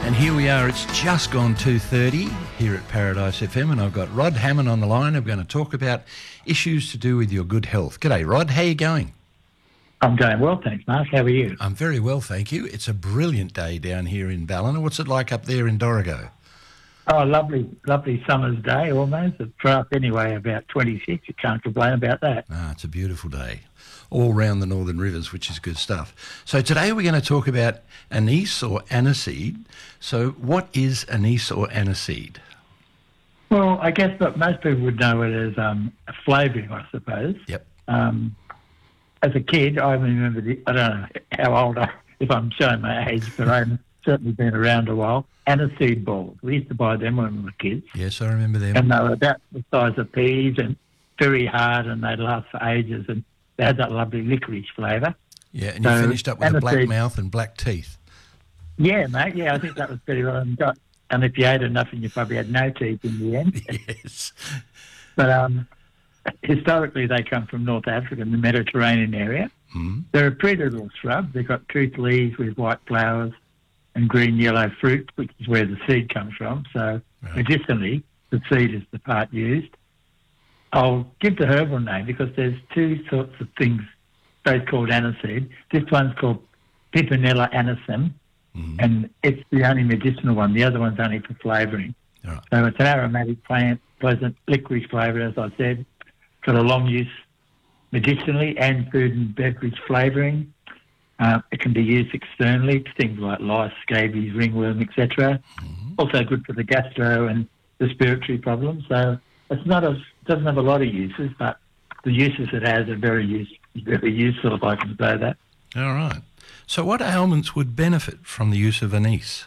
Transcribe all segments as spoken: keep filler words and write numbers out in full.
And here we are, it's just gone two thirty here at Paradise F M, and I've got Rod Hammond on the line. I'm going to talk about issues to do with your good health. G'day, Rod. How are you going? I'm going well, thanks, Mark. How are you? I'm very well, thank you. It's a brilliant day down here in Ballina. What's it like up there in Dorrigo? Oh, lovely, lovely summer's day almost. For us anyway, about twenty-six. You can't complain about that. Ah, it's a beautiful day all round the Northern Rivers, which is good stuff. So today we're going to talk about anise or aniseed. So what is anise or aniseed? Well, I guess that most people would know it as um, a flavouring, I suppose. Yep. Um, as a kid, I remember, the, I don't know how old I if I'm showing my age, but I've certainly been around a while, aniseed balls. We used to buy them when we were kids. Yes, I remember them. And they were about the size of peas and very hard, and they'd last for ages, and they had that lovely licorice flavour. Yeah, and you so finished up with a black aniseed, mouth and black teeth. Yeah, mate, yeah, I think that was pretty well got. And if you ate enough, and you probably had no teeth in the end. Yes. But um, historically, they come from North Africa and the Mediterranean area. Mm. They're a pretty little shrub. They've got toothed leaves with white flowers and green-yellow fruit, which is where the seed comes from. So Right. medicinally, the seed is the part used. I'll give the herbal name because there's two sorts of things, both called aniseed. This one's called Pimpinella anisum, Mm. and it's the only medicinal one. The other one's only for flavouring. All right. So it's an aromatic plant, pleasant licorice flavour, as I said. Got a long use medicinally and food and beverage flavouring. Uh, it can be used externally to things like lice, scabies, ringworm, et cetera. Mm-hmm. Also good for the gastro and respiratory problems. So it's not a, doesn't have a lot of uses, but the uses it has are very, use, very useful, if I can say that. All right. So what ailments would benefit from the use of anise?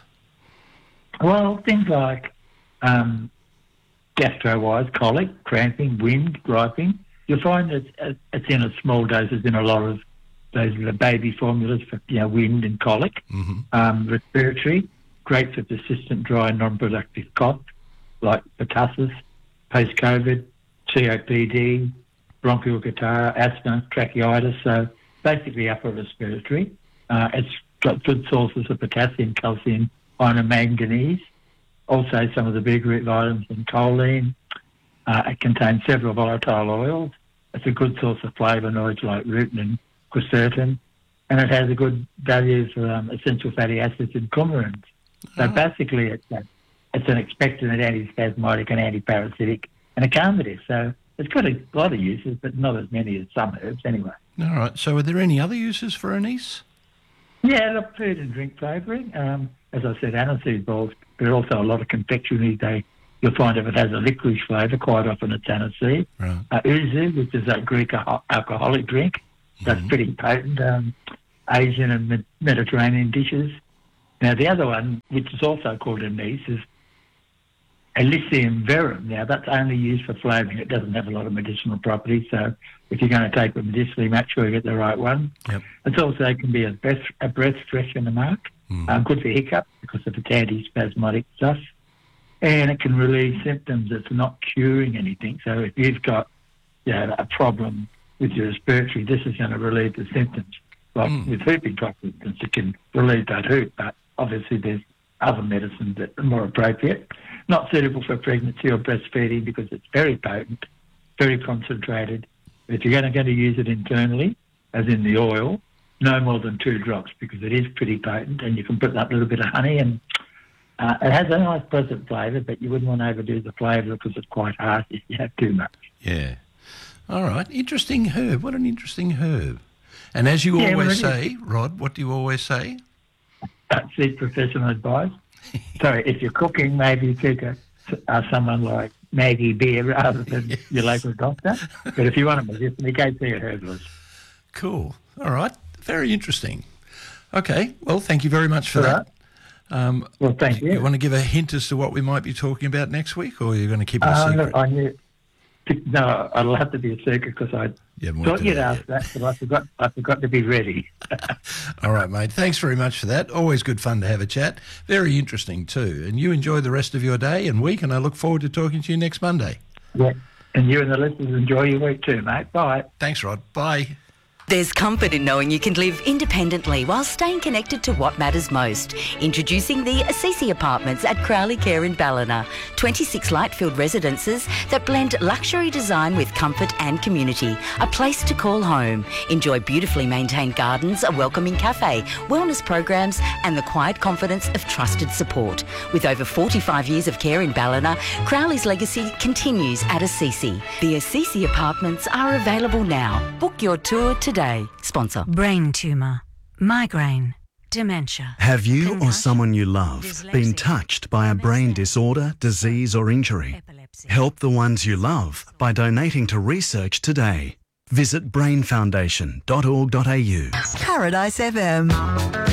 Well, things like um, gastro-wise, colic, cramping, wind, griping. You'll find that it's in a small doses in a lot of those are the baby formulas for you know, wind and colic. Mm-hmm. Um, respiratory, great for persistent dry non-productive cough, like pertussis, post-COVID, C O P D, bronchial catarrh, asthma, tracheitis. So basically upper respiratory. Uh, it's got good sources of potassium, calcium, iron and manganese. Also some of the big root vitamins and choline. Uh, it contains several volatile oils. It's a good source of flavonoids like rutin and quercetin. And it has a good value for um, essential fatty acids and coumarins. So Oh. basically it's, a, it's an expectorant, antispasmodic and antiparasitic and a calmative. So it's got a lot of uses, but not as many as some herbs anyway. All right. So are there any other uses for anise? Yeah, look, food and drink flavouring. Um, as I said, aniseed balls, but also a lot of confectionery. They, you'll find if it has a licorice flavour, quite often it's aniseed. Right. Uh, Uzu, which is that Greek al- alcoholic drink, that's Mhm. pretty potent. Um, Asian and Med- Mediterranean dishes. Now, the other one, which is also called anise, is Elysium verum. Now, that's only used for flavouring. It doesn't have a lot of medicinal properties, so if you're going to take it medicinally, make sure you get the right one. Yep. It's also it can be a breath, a breath freshener, Mark. Mhm. Uh, good for hiccup because of its antispasmodic stuff. And it can relieve symptoms. It's not curing anything. So if you've got you know, a problem with your respiratory, this is going to relieve the symptoms. Like Mm. with whooping cough, for instance, it can relieve that hoop, but obviously there's other medicines that are more appropriate. Not suitable for pregnancy or breastfeeding because it's very potent, very concentrated. If you're going to, going to use it internally, as in the oil, no more than two drops because it is pretty potent, and you can put that little bit of honey, and uh, it has a nice pleasant flavour, but you wouldn't want to overdo the flavour because it's quite harsh if you have too much. Yeah. All right. Interesting herb. What an interesting herb. And as you Yeah, well, always it is. say, Rod, what do you always say? Seek professional advice. So if you're cooking, maybe take a, uh, someone like Maggie Beer rather than Yes. your local doctor. But if you want a medicinally, go see a herbalist. Cool. All right. Very interesting. Okay. Well, thank you very much for All that. right. Um, Well, thank you. you want to give a hint as to what we might be talking about next week, or are you going to keep it a Uh, secret? look, I knew. No, it'll have to be a secret because I You haven't thought worked it you'd out ask that, but I forgot. I forgot to be ready. All right, mate. Thanks very much for that. Always good fun to have a chat. Very interesting too. And you enjoy the rest of your day and week, and I look forward to talking to you next Monday. Yeah, and you and the listeners enjoy your week too, mate. Bye. Thanks, Rod. Bye. There's comfort in knowing you can live independently while staying connected to what matters most. Introducing the Assisi Apartments at Crowley Care in Ballina. twenty-six light-filled residences that blend luxury design with comfort and community. A place to call home. Enjoy beautifully maintained gardens, a welcoming cafe, wellness programs and the quiet confidence of trusted support. With over forty-five years of care in Ballina, Crowley's legacy continues at Assisi. The Assisi Apartments are available now. Book your tour today. Sponsor. Brain tumour, migraine, dementia. Have you or concussion, someone you love dyslexia, been touched by a brain disorder, disease or injury? epilepsy. Help the ones you love by donating to research today. Visit brain foundation dot org dot a u. Paradise F M.